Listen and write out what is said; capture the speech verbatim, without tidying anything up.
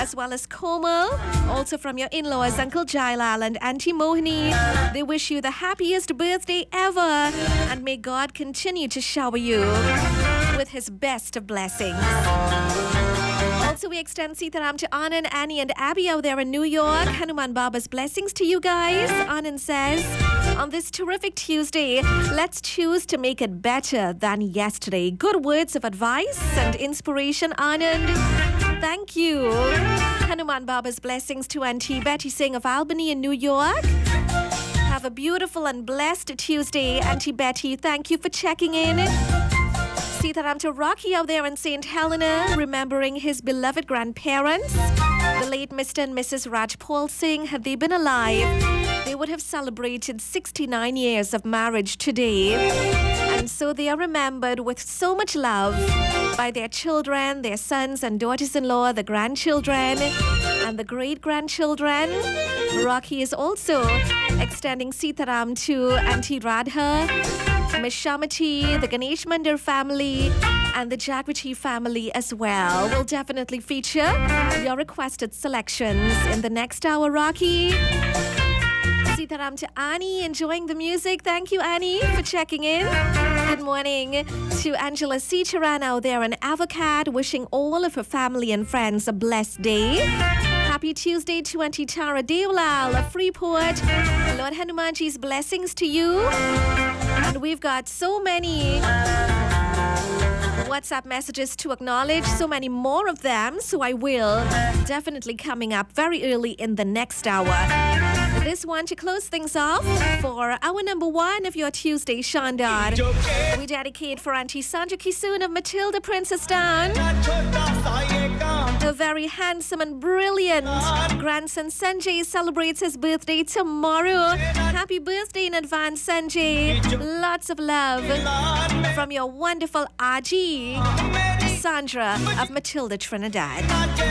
as well as Komal, also from your in-laws, Uncle Jailal and Auntie Mohini. They wish you the happiest birthday ever, and may God continue to shower you with his best of blessings. Also, we extend Sitaram to Anand, Annie, and Abby out there in New York. Hanuman Baba's blessings to you guys. Anand says, on this terrific Tuesday, let's choose to make it better than yesterday. Good words of advice and inspiration, Anand. Thank you. Hanuman Baba's blessings to Auntie Betty Singh of Albany in New York. Have a beautiful and blessed Tuesday, Auntie Betty. Thank you for checking in. Sitaram to Rocky out there in Saint Helena, remembering his beloved grandparents, the late Mister and Missus Rajpal Singh. Had they been alive, they would have celebrated sixty-nine years of marriage today. And so they are remembered with so much love by their children, their sons and daughters-in-law, the grandchildren, and the great-grandchildren. Rocky is also extending Sitaram to Auntie Radha, Miss Shamati, the Ganesh Mandir family, and the Jagwati family as well. We'll definitely feature your requested selections in the next hour, Rocky. Sitaram to Annie, enjoying the music. Thank you, Annie, for checking in. Good morning to Angela Sicharan out there in Avocat, wishing all of her family and friends a blessed day. Happy Tuesday to Auntie Tara Devlal of Freeport. Lord Hanumanji's blessings to you. And we've got so many WhatsApp messages to acknowledge, so many more of them, so I will definitely coming up very early in the next hour. This one to close things off for our number one of your Tuesday Shandar. We dedicate for Auntie Sandra Kisoon of Matilda Princess Town. The very handsome and brilliant grandson Sanjay celebrates his birthday tomorrow. Happy birthday in advance, Sanjay. Lots of love from your wonderful Aji, Sandra of Matilda Trinidad.